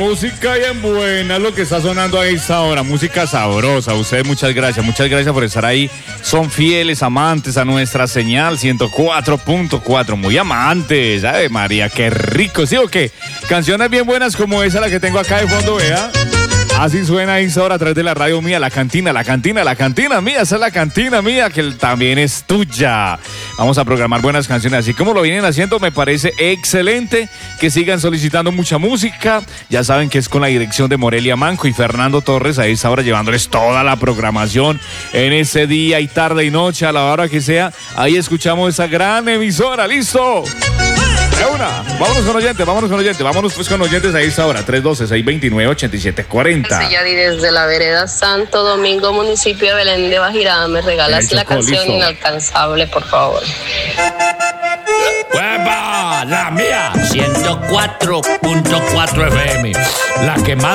música bien buena lo que está sonando a esta hora, música sabrosa. Ustedes muchas gracias por estar ahí. Son fieles amantes a nuestra señal 104.4, muy amantes. Ave María, qué rico, ¿sí o qué? Canciones bien buenas como esa, la que tengo acá de fondo, vea. Así suena esta hora a través de la radio mía, la cantina mía, esa es la cantina mía, que también es tuya. Vamos a programar buenas canciones, así como lo vienen haciendo, me parece excelente. Que sigan solicitando mucha música. Ya saben que es con la dirección de Morelia Manco y Fernando Torres, a esta hora llevándoles toda la programación en ese día y tarde y noche, a la hora que sea. Ahí escuchamos esa gran emisora, ¿listo? Vámonos con oyentes, vámonos pues con oyentes a esta hora, 312-629-8740. Soy Yadi desde la vereda Santo Domingo, municipio de Belén de Bajirá. ¿Me regalas la canción listo. Inalcanzable, por favor? ¡Hueva! La mía, 104.4 FM, la que más